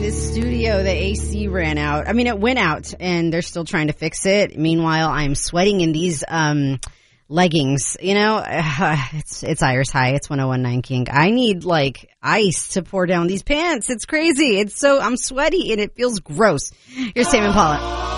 in this studio, the AC ran out. I mean, it went out, and they're still trying to fix it. Meanwhile, I'm sweating in these leggings. You know, it's Iris High. It's 101.9 King. I need, like, ice to pour down these pants. It's crazy. I'm sweaty, and it feels gross. Here's Tame Impala.